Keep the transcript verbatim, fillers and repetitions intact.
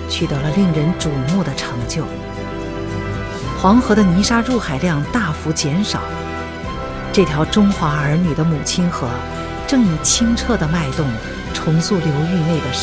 取得了令人瞩目的成就。黄河的泥沙入海量大幅减少，这条中华儿女的母亲河正以清澈的脉动重塑流域内的